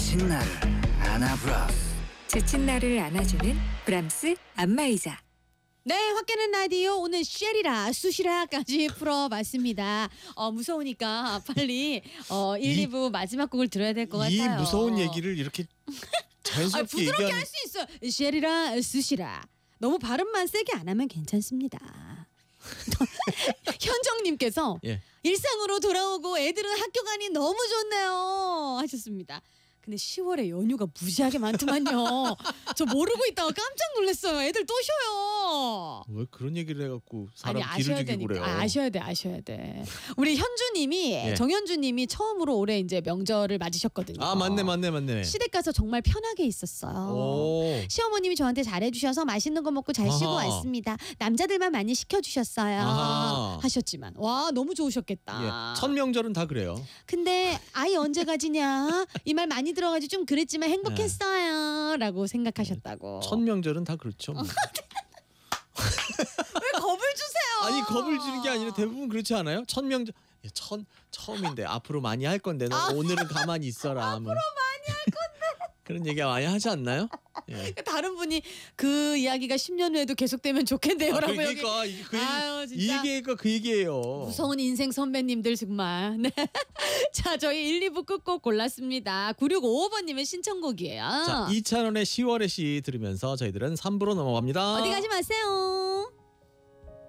지친 나를 안아브라스. 지친 나를 안아주는 브람스 안마의자. 네, 확 깨는 라디오 오늘 쉐리라 수시라까지 풀어봤습니다. 무서우니까 빨리 1, 2부 마지막 곡을 들어야 될 것 같아요. 이 무서운 얘기를 이렇게 자연스럽게 부드럽게 얘기하는 할 수 있어. 쉐리라 수시라. 너무 발음만 세게 안 하면 괜찮습니다. 현정님께서 예. 일상으로 돌아오고 애들은 학교 가니 너무 좋네요 하셨습니다. 근데 10월에 연휴가 무지하게 많더만요. 저 모르고 있다가 깜짝 놀랐어요. 애들 또 쉬어요. 왜 그런 얘기를 해갖고 사람 아니 기를 아셔야 죽이고 되니까. 그래요. 아셔야 돼. 우리 현주님이 예. 정현주님이 처음으로 올해 이제 명절을 맞으셨거든요. 아 맞네. 시댁 가서 정말 편하게 있었어요. 오. 시어머님이 저한테 잘해주셔서 맛있는 거 먹고 잘 쉬고 아하. 왔습니다. 남자들만 많이 시켜주셨어요. 아하. 하셨지만 와 너무 좋으셨겠다. 예. 첫 명절은 다 그래요. 근데 아이 언제 가지냐 이 말 많이 들어가지고 좀 그랬지만 행복했어요라고 생각하셨다고. 첫 명절은 다 그렇죠. 뭐. 왜 겁을 주세요? 아니 겁을 주는 게 아니라 대부분 그렇지 않아요? 첫 명절 처음인데 앞으로 많이 할 건데 너 오늘은 가만히 있어라. 앞으로 많이 할 건데 그런 얘기 많이 하지 않나요? 예. 다른 분이 그 이야기가 10년 후에도 계속되면 좋겠네요라고 그러니까 여기. 이 진짜 얘기가 그 얘기예요. 무서운 인생 선배님들 정말. 네. 자 저희 1, 2부 끝곡 골랐습니다. 9655번님의 신청곡이에요. 자, 이찬원의 10월의 시 들으면서 저희들은 3부로 넘어갑니다. 어디 가지 마세요.